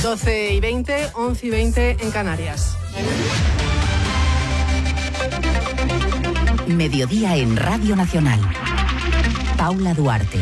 12:20, 11:20 en Canarias. Mediodía en Radio Nacional. Paula Duarte.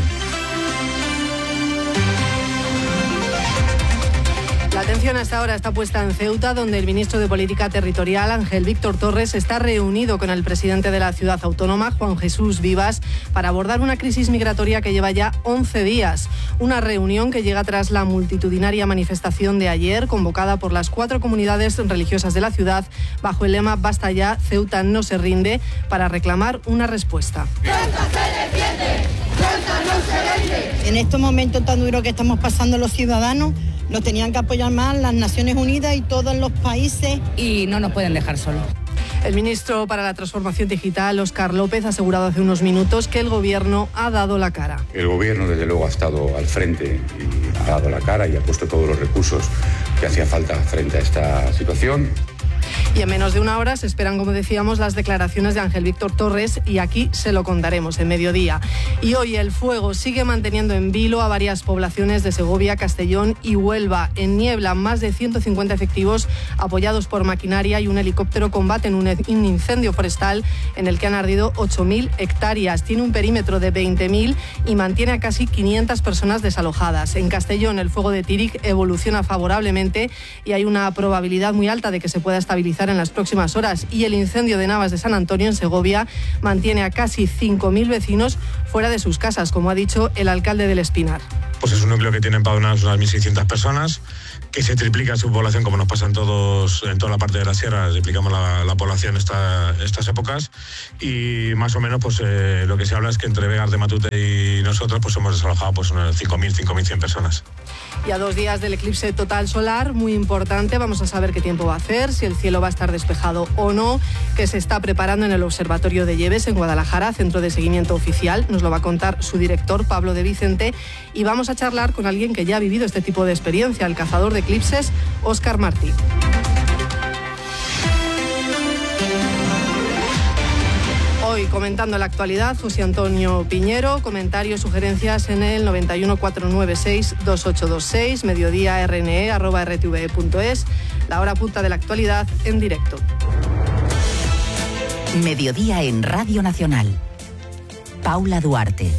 La atención hasta ahora está puesta en Ceuta, donde el ministro de Política Territorial, Ángel Víctor Torres, está reunido con el presidente de la ciudad autónoma, Juan Jesús Vivas, para abordar una crisis migratoria que lleva ya 11 días. Una reunión que llega tras la multitudinaria manifestación de ayer, convocada por las 4 comunidades religiosas de la ciudad, bajo el lema "Basta ya, Ceuta no se rinde", para reclamar una respuesta. ¡Ceuta se defiende! ¡Ceuta no se rinde! En estos momentos tan duros que estamos pasando los ciudadanos, nos tenían que apoyar más las Naciones Unidas y todos los países. Y no nos pueden dejar solos. El ministro para la Transformación Digital, Óscar López, ha asegurado hace unos minutos que el Gobierno ha dado la cara. El Gobierno, desde luego, ha estado al frente y ha dado la cara y ha puesto todos los recursos que hacía falta frente a esta situación. Y en menos de una hora se esperan, como decíamos, las declaraciones de Ángel Víctor Torres, y aquí se lo contaremos en mediodía. Y hoy el fuego sigue manteniendo en vilo a varias poblaciones de Segovia, Castellón y Huelva. En Niebla, más de 150 efectivos apoyados por maquinaria y un helicóptero combaten un incendio forestal en el que han ardido 8.000 hectáreas. Tiene un perímetro de 20.000 y mantiene a casi 500 personas desalojadas. En Castellón, el fuego de Tírig evoluciona favorablemente y hay una probabilidad muy alta de que se pueda estabilizar en las próximas horas, y el incendio de Navas de San Antonio, en Segovia, mantiene a casi 5.000 vecinos fuera de sus casas, como ha dicho el alcalde del Espinar. Pues es un núcleo que tiene empadronadas unas 1.600 personas, que se triplica su población, como nos pasa en toda la parte de la sierra, triplicamos la población estas épocas, y más o menos pues lo que se habla es que entre Vegas de Matute y nosotros pues hemos desalojado pues unas 5.100 personas. Y a 2 días del eclipse total solar, muy importante, vamos a saber qué tiempo va a hacer, si el cielo va a estar despejado o no, que se está preparando en el Observatorio de Lleves, en Guadalajara, centro de seguimiento oficial. Nos lo va a contar su director, Pablo de Vicente, y vamos a charlar con alguien que ya ha vivido este tipo de experiencia, el cazador de eclipses, Óscar Martí. Hoy comentando la actualidad, José Antonio Piñero, comentarios, sugerencias en el 91 496 2826, mediodía rne@rtve.es, la hora punta de la actualidad en directo. Mediodía en Radio Nacional. Paula Duarte.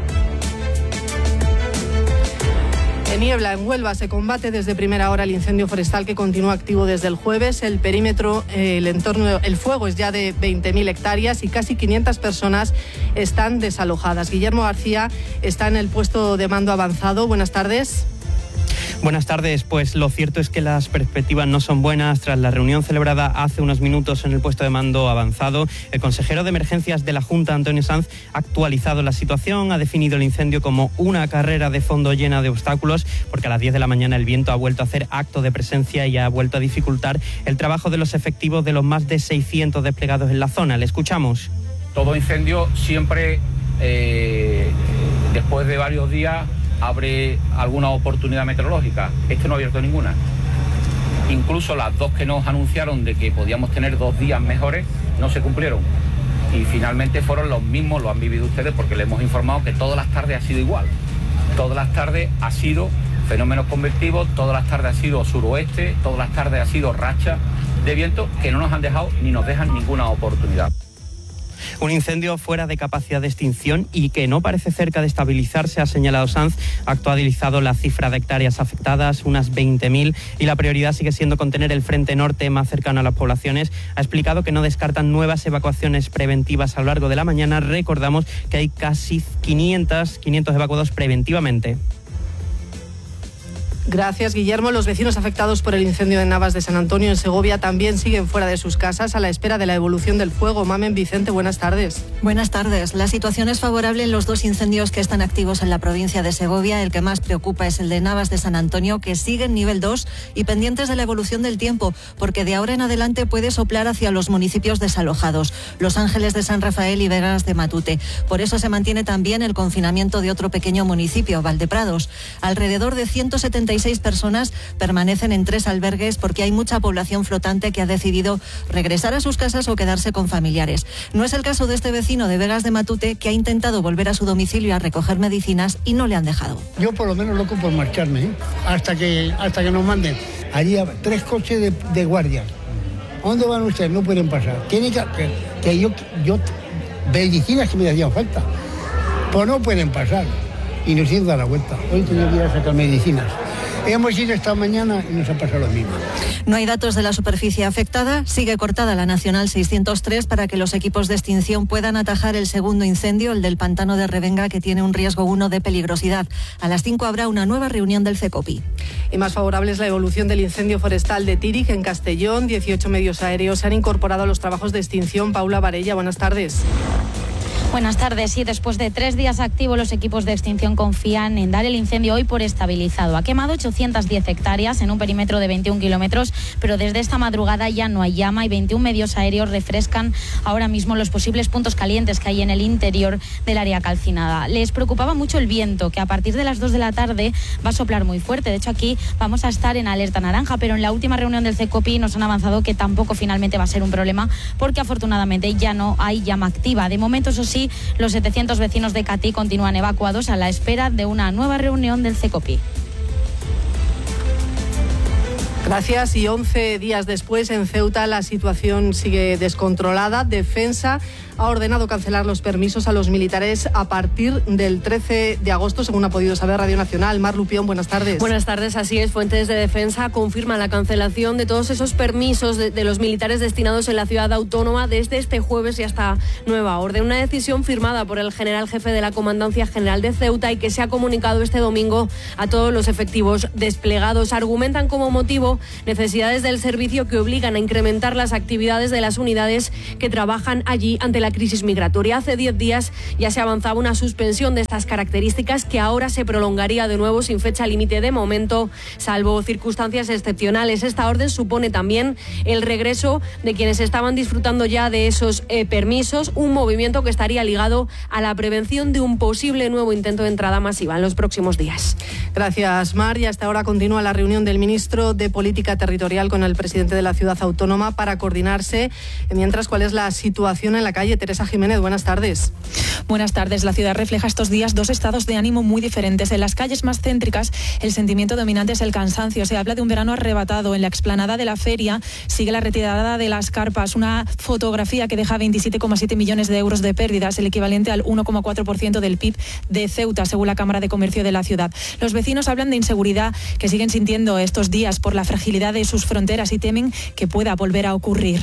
En Niebla, en Huelva, se combate desde primera hora el incendio forestal que continúa activo desde el jueves. El perímetro, el fuego es ya de 20.000 hectáreas y casi 500 personas están desalojadas. Guillermo García está en el puesto de mando avanzado. Buenas tardes. Buenas tardes. Pues lo cierto es que las perspectivas no son buenas. Tras la reunión celebrada hace unos minutos en el puesto de mando avanzado, el consejero de emergencias de la Junta, Antonio Sanz, ha actualizado la situación, ha definido el incendio como una carrera de fondo llena de obstáculos, porque a las 10 de la mañana el viento ha vuelto a hacer acto de presencia y ha vuelto a dificultar el trabajo de los efectivos de los más de 600 desplegados en la zona. Le escuchamos. Todo incendio siempre, después de varios días, abre alguna oportunidad meteorológica. Este no ha abierto ninguna. Incluso las 2 que nos anunciaron de que podíamos tener 2 días mejores no se cumplieron. Y finalmente fueron los mismos, lo han vivido ustedes, porque les hemos informado que todas las tardes ha sido igual. Todas las tardes ha sido fenómenos convectivos, todas las tardes ha sido suroeste, todas las tardes ha sido racha de viento que no nos han dejado ni nos dejan ninguna oportunidad. Un incendio fuera de capacidad de extinción y que no parece cerca de estabilizarse, ha señalado Sanz. Ha actualizado la cifra de hectáreas afectadas, unas 20.000, y la prioridad sigue siendo contener el frente norte más cercano a las poblaciones. Ha explicado que no descartan nuevas evacuaciones preventivas a lo largo de la mañana. Recordamos que hay casi 500 evacuados preventivamente. Gracias, Guillermo. Los vecinos afectados por el incendio de Navas de San Antonio, en Segovia, también siguen fuera de sus casas a la espera de la evolución del fuego. Mamen Vicente, buenas tardes. Buenas tardes. La situación es favorable en los 2 incendios que están activos en la provincia de Segovia. El que más preocupa es el de Navas de San Antonio, que sigue en nivel 2 y pendientes de la evolución del tiempo, porque de ahora en adelante puede soplar hacia los municipios desalojados, Los Ángeles de San Rafael y Vegas de Matute. Por eso se mantiene también el confinamiento de otro pequeño municipio, Valdeprados. Alrededor de 175 86 personas permanecen en 3 albergues porque hay mucha población flotante que ha decidido regresar a sus casas o quedarse con familiares. No es el caso de este vecino de Vegas de Matute, que ha intentado volver a su domicilio a recoger medicinas y no le han dejado. Yo por lo menos loco por marcharme, ¿eh? hasta que nos manden. Allí 3 coches de guardia. ¿A dónde van ustedes? No pueden pasar. Tienen que yo medicinas que me hacían falta. Pues no pueden pasar. Y nos hemos dado la vuelta. Hoy tenía que ir a sacar medicinas. Hemos ido esta mañana y nos ha pasado lo mismo. No hay datos de la superficie afectada. Sigue cortada la Nacional 603 para que los equipos de extinción puedan atajar el segundo incendio, el del pantano de Revenga, que tiene un riesgo 1 de peligrosidad. A las 5 habrá una nueva reunión del CECOPI. Y más favorable es la evolución del incendio forestal de Tírig, en Castellón. 18 medios aéreos se han incorporado a los trabajos de extinción. Paula Varella, buenas tardes. Buenas tardes. Sí, después de 3 días activos, los equipos de extinción confían en dar el incendio hoy por estabilizado. Ha quemado 810 hectáreas en un perímetro de 21 kilómetros, pero desde esta madrugada ya no hay llama y 21 medios aéreos refrescan ahora mismo los posibles puntos calientes que hay en el interior del área calcinada. Les preocupaba mucho el viento, que a partir de las 2 de la tarde va a soplar muy fuerte. De hecho, aquí vamos a estar en alerta naranja, pero en la última reunión del CECOPI nos han avanzado que tampoco finalmente va a ser un problema, porque afortunadamente ya no hay llama activa. De momento, eso sí, los 700 vecinos de Catí continúan evacuados a la espera de una nueva reunión del CECOPI. Gracias. Y 11 días después, en Ceuta la situación sigue descontrolada. Defensa ha ordenado cancelar los permisos a los militares a partir del 13 de agosto, según ha podido saber Radio Nacional. Mar Lupión, buenas tardes. Buenas tardes, así es. Fuentes de defensa confirman la cancelación de todos esos permisos de los militares destinados en la ciudad autónoma desde este jueves y hasta nueva orden. Una decisión firmada por el general jefe de la Comandancia General de Ceuta y que se ha comunicado este domingo a todos los efectivos desplegados. Argumentan como motivo necesidades del servicio que obligan a incrementar las actividades de las unidades que trabajan allí ante la crisis migratoria. Hace 10 días ya se avanzaba una suspensión de estas características que ahora se prolongaría de nuevo sin fecha límite de momento, salvo circunstancias excepcionales. Esta orden supone también el regreso de quienes estaban disfrutando ya de esos permisos, un movimiento que estaría ligado a la prevención de un posible nuevo intento de entrada masiva en los próximos días. Gracias, Mar. Y hasta ahora continúa la reunión del ministro de Política Territorial con el presidente de la ciudad autónoma para coordinarse. Mientras, ¿cuál es la situación en la calle? Teresa Jiménez, buenas tardes. Buenas tardes. La ciudad refleja estos días 2 estados de ánimo muy diferentes. En las calles más céntricas, el sentimiento dominante es el cansancio. Se habla de un verano arrebatado. En la explanada de la feria sigue la retirada de las carpas, una fotografía que deja 27,7 millones de euros de pérdidas, el equivalente al 1,4% del PIB de Ceuta, según la Cámara de Comercio de la ciudad. Los vecinos hablan de inseguridad que siguen sintiendo estos días por la fragilidad de sus fronteras y temen que pueda volver a ocurrir.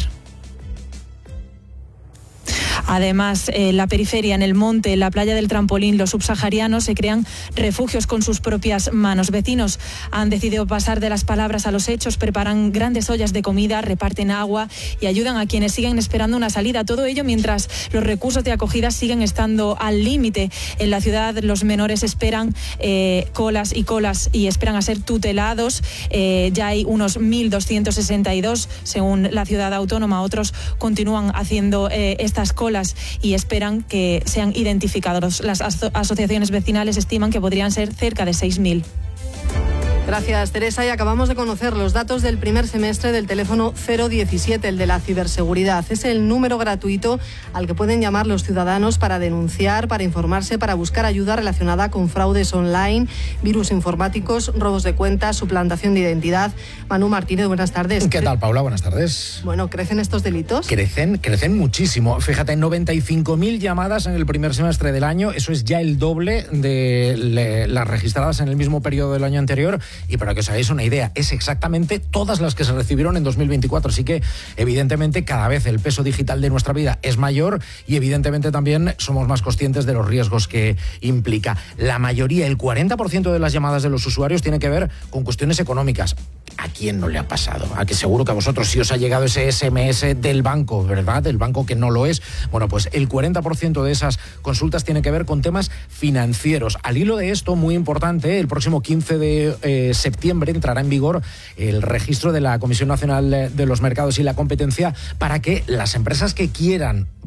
Además, en la periferia, en el monte, en la playa del Trampolín, los subsaharianos se crean refugios con sus propias manos. Vecinos han decidido pasar de las palabras a los hechos, preparan grandes ollas de comida, reparten agua y ayudan a quienes siguen esperando una salida. Todo ello mientras los recursos de acogida siguen estando al límite. En la ciudad los menores esperan colas y esperan a ser tutelados. Ya hay unos 1.262 según la ciudad autónoma. Otros continúan haciendo estas colas y esperan que sean identificados. Las asociaciones vecinales estiman que podrían ser cerca de 6.000. Gracias, Teresa. Y acabamos de conocer los datos del primer semestre del teléfono 017, el de la ciberseguridad. Es el número gratuito al que pueden llamar los ciudadanos para denunciar, para informarse, para buscar ayuda relacionada con fraudes online, virus informáticos, robos de cuentas, suplantación de identidad. Manu Martínez, buenas tardes. ¿Qué tal, Paula? Buenas tardes. Bueno, ¿crecen estos delitos? Crecen muchísimo. Fíjate, 95.000 llamadas en el primer semestre del año. Eso es ya el doble de las registradas en el mismo periodo del año anterior. Y para que os hagáis una idea, es exactamente todas las que se recibieron en 2024. Así que, evidentemente, cada vez el peso digital de nuestra vida es mayor y, evidentemente, también somos más conscientes de los riesgos que implica. La mayoría, el 40% de las llamadas de los usuarios tiene que ver con cuestiones económicas. ¿A quién no le ha pasado? A que seguro que a vosotros sí os ha llegado ese SMS del banco, ¿verdad? Del banco que no lo es. Bueno, pues el 40% de esas consultas tiene que ver con temas financieros. Al hilo de esto, muy importante, el próximo 15 de septiembre entrará en vigor el registro de la Comisión Nacional de los Mercados y la Competencia para que las empresas que quieran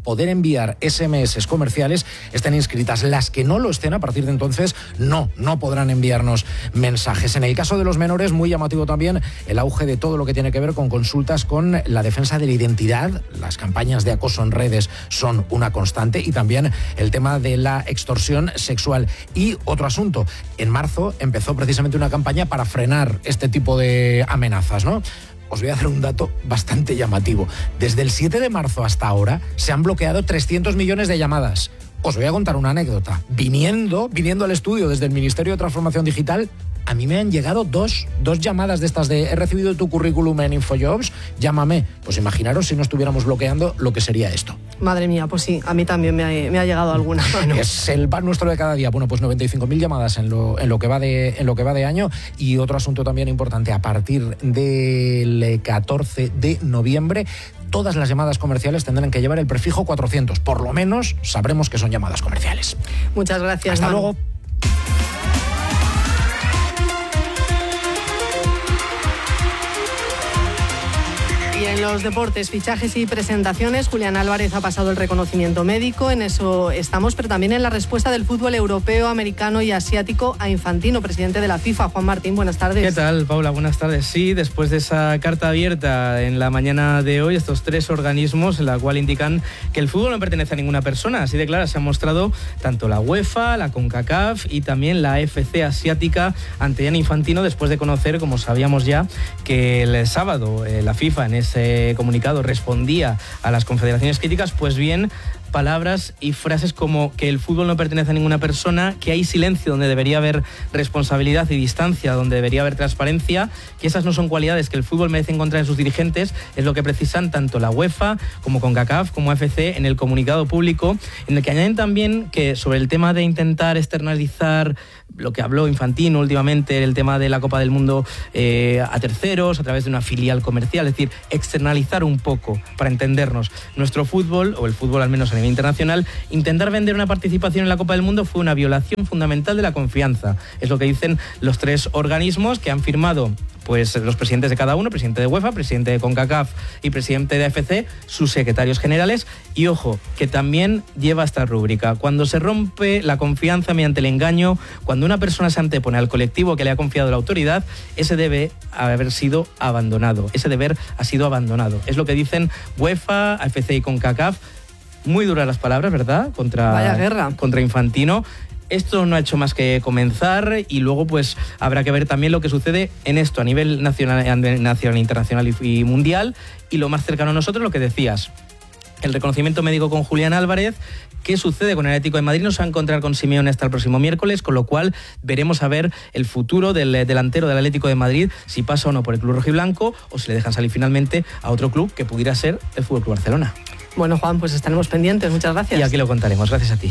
poder enviar SMS comerciales estén inscritas. Las que no lo estén, a partir de entonces no podrán enviarnos mensajes. En el caso de los menores, muy llamativo también el auge de todo lo que tiene que ver con consultas con la defensa de la identidad. Las campañas de acoso en redes son una constante, y también el tema de la extorsión sexual. Y otro asunto, en marzo empezó precisamente una campaña para frenar este tipo de amenazas, ¿no? Os voy a hacer un dato bastante llamativo. Desde el 7 de marzo hasta ahora se han bloqueado 300 millones de llamadas. Os voy a contar una anécdota. Viniendo al estudio desde el Ministerio de Transformación Digital, a mí me han llegado dos llamadas de estas de: he recibido tu currículum en InfoJobs, llámame. Pues imaginaros si no estuviéramos bloqueando lo que sería esto. Madre mía, pues sí, a mí también me ha llegado alguna. Es el pan nuestro de cada día. Bueno, pues 95.000 llamadas en lo que va de año. Y otro asunto también importante, a partir del 14 de noviembre, todas las llamadas comerciales tendrán que llevar el prefijo 400. Por lo menos sabremos que son llamadas comerciales. Muchas gracias. Hasta luego. Y en los deportes, fichajes y presentaciones, Julián Álvarez ha pasado el reconocimiento médico, en eso estamos, pero también en la respuesta del fútbol europeo, americano y asiático a Infantino, presidente de la FIFA. Juan Martín, buenas tardes. ¿Qué tal, Paula? Buenas tardes. Sí, después de esa carta abierta en la mañana de hoy, estos tres organismos en la cual indican que el fútbol no pertenece a ninguna persona, así de clara se han mostrado tanto la UEFA, la CONCACAF y también la AFC asiática ante Gianni Infantino, después de conocer, como sabíamos ya, que el sábado la FIFA en ese comunicado respondía a las confederaciones críticas. Pues bien, palabras y frases como que el fútbol no pertenece a ninguna persona, que hay silencio donde debería haber responsabilidad y distancia donde debería haber transparencia, que esas no son cualidades que el fútbol merece encontrar en sus dirigentes, es lo que precisan tanto la UEFA como CONCACAF como AFC en el comunicado público, en el que añaden también que sobre el tema de intentar externalizar lo que habló Infantino últimamente, el tema de la Copa del Mundo a terceros, a través de una filial comercial, es decir, externalizar un poco, para entendernos, nuestro fútbol, o el fútbol al menos a nivel internacional, intentar vender una participación en la Copa del Mundo fue una violación fundamental de la confianza. Es lo que dicen los tres organismos que han firmado, pues los presidentes de cada uno, presidente de UEFA, presidente de CONCACAF y presidente de AFC, sus secretarios generales. Y ojo, que también lleva esta rúbrica: cuando se rompe la confianza mediante el engaño, cuando una persona se antepone al colectivo que le ha confiado la autoridad, ese debe haber sido abandonado, ese deber ha sido abandonado. Es lo que dicen UEFA, AFC y CONCACAF. Muy duras las palabras, ¿verdad? Vaya guerra. Contra Infantino. Esto no ha hecho más que comenzar, y luego pues habrá que ver también lo que sucede en esto a nivel nacional, internacional y mundial. Y lo más cercano a nosotros, lo que decías, el reconocimiento médico con Julián Álvarez. ¿Qué sucede con el Atlético de Madrid? Nos va a encontrar con Simeone hasta el próximo miércoles, con lo cual veremos a ver el futuro del delantero del Atlético de Madrid, si pasa o no por el club rojiblanco, o si le dejan salir finalmente a otro club que pudiera ser el FC Barcelona. Bueno, Juan, pues estaremos pendientes. Muchas gracias. Y aquí lo contaremos. Gracias a ti.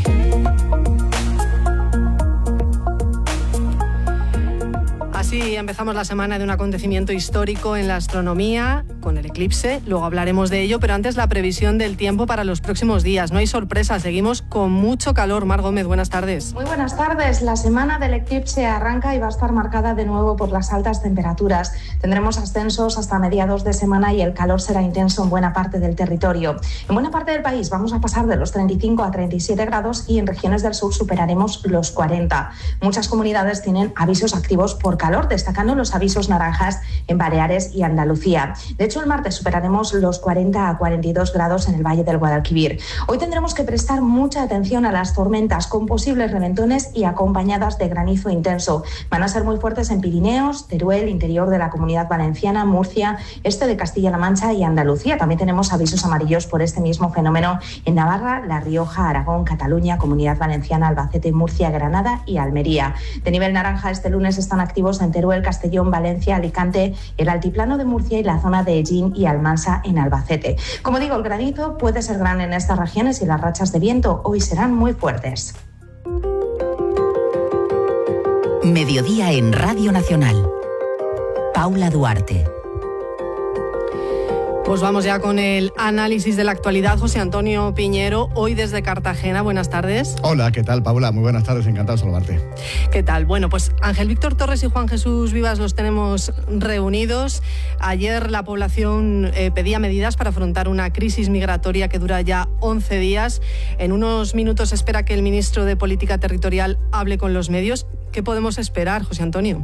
Así empezamos la semana de un acontecimiento histórico en la astronomía, con el eclipse. Luego hablaremos de ello, pero antes la previsión del tiempo para los próximos días. No hay sorpresa, seguimos con mucho calor. Mar Gómez, buenas tardes. Muy buenas tardes. La semana del eclipse arranca y va a estar marcada de nuevo por las altas temperaturas. Tendremos ascensos hasta mediados de semana y el calor será intenso en buena parte del territorio. En buena parte del país vamos a pasar de los 35 a 37 grados y en regiones del sur superaremos los 40. Muchas comunidades tienen avisos activos por calor, destacando los avisos naranjas en Baleares y Andalucía. De hecho, el martes superaremos los 40 a 42 grados en el Valle del Guadalquivir. Hoy tendremos que prestar mucha atención a las tormentas con posibles reventones y acompañadas de granizo intenso. Van a ser muy fuertes en Pirineos, Teruel, interior de la Comunidad Valenciana, Murcia, este de Castilla-La Mancha y Andalucía. También tenemos avisos amarillos por este mismo fenómeno en Navarra, La Rioja, Aragón, Cataluña, Comunidad Valenciana, Albacete, Murcia, Granada y Almería. De nivel naranja este lunes están activos en Teruel, Castellón, Valencia, Alicante, el altiplano de Murcia y la zona de Ellín y Almansa en Albacete. Como digo, el granizo puede ser grande en estas regiones y las rachas de viento hoy serán muy fuertes. Mediodía en Radio Nacional. Paula Duarte. Pues vamos ya con el análisis de la actualidad. José Antonio Piñero, hoy desde Cartagena. Buenas tardes. Hola, ¿qué tal, Paula? Muy buenas tardes, encantado de saludarte. ¿Qué tal? Bueno, pues Ángel Víctor Torres y Juan Jesús Vivas los tenemos reunidos. Ayer la población pedía medidas para afrontar una crisis migratoria que dura ya 11 días. En unos minutos espera que el ministro de Política Territorial hable con los medios. ¿Qué podemos esperar, José Antonio?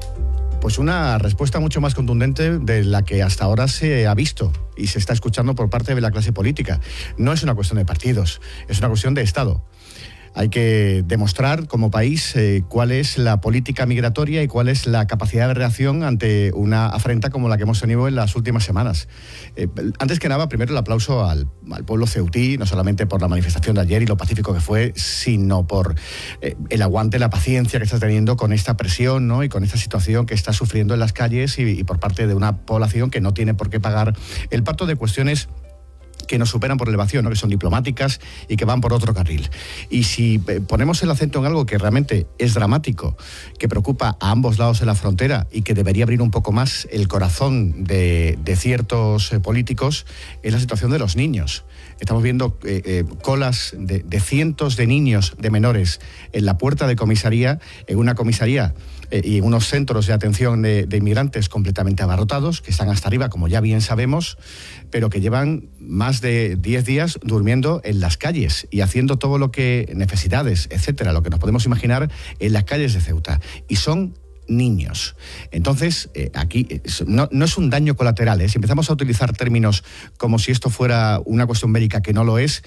Pues una respuesta mucho más contundente de la que hasta ahora se ha visto y se está escuchando por parte de la clase política. No es una cuestión de partidos, es una cuestión de Estado. Hay que demostrar como país cuál es la política migratoria y cuál es la capacidad de reacción ante una afrenta como la que hemos tenido en las últimas semanas. Antes que nada, primero el aplauso al pueblo ceutí, no solamente por la manifestación de ayer y lo pacífico que fue, sino por el aguante, la paciencia que está teniendo con esta presión, ¿no? Y con esta situación que está sufriendo en las calles y por parte de una población que no tiene por qué pagar el pato de cuestiones que nos superan por elevación, ¿no? Que son diplomáticas y que van por otro carril. Y si ponemos el acento en algo que realmente es dramático, que preocupa a ambos lados de la frontera y que debería abrir un poco más el corazón de ciertos políticos, es la situación de los niños. Estamos viendo colas de cientos de niños, de menores, en la puerta de comisaría, en una comisaría y en unos centros de atención de inmigrantes completamente abarrotados, que están hasta arriba, como ya bien sabemos, pero que llevan más de 10 días durmiendo en las calles y haciendo todo lo que necesidades, etcétera, lo que nos podemos imaginar en las calles de Ceuta. Y son niños. Entonces, aquí no es un daño colateral, ¿eh? Si empezamos a utilizar términos como si esto fuera una cuestión bélica, que no lo es,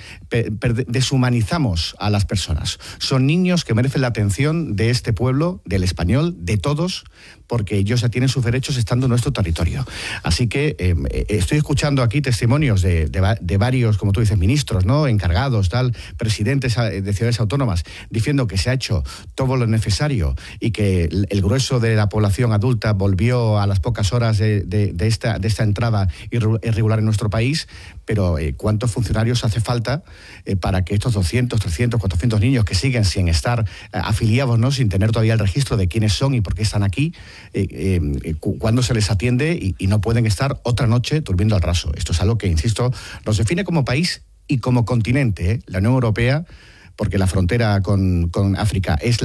deshumanizamos a las personas. Son niños que merecen la atención de este pueblo, del español, de todos, porque ellos ya tienen sus derechos estando en nuestro territorio. Así que estoy escuchando aquí testimonios de varios, como tú dices, ministros, ¿no? Encargados, presidentes de ciudades autónomas, diciendo que se ha hecho todo lo necesario y que el grueso de la población adulta volvió a las pocas horas de esta entrada irregular en nuestro país, pero ¿cuántos funcionarios hace falta para que estos 200, 300, 400 niños que siguen sin estar afiliados, ¿no? Sin tener todavía el registro de quiénes son y por qué están aquí, cuándo se les atiende y no pueden estar otra noche durmiendo al raso? Esto es algo que, insisto, nos define como país y como continente, la Unión Europea, porque la frontera con África es